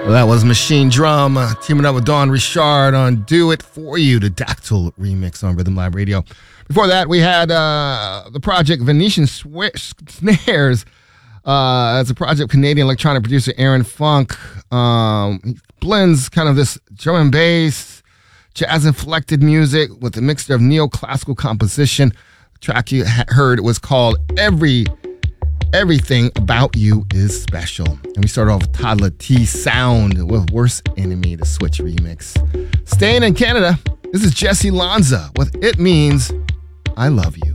Well, that was Machine Drum teaming up with Dawn Richard on Do It For You, the Dactyl remix on Rhythm Live Radio. Before that, we had the project Venetian Snares. It's a project of Canadian electronic producer Aaron Funk. He blends kind of this drum and bass, jazz-inflected music with a mixture of neoclassical composition. The track you heard was called Everything About You Is Special. And we started off with Toddler T Sound with Worst Enemy, the Switch remix. Staying in Canada, this is Jesse Lanza with It Means I Love You.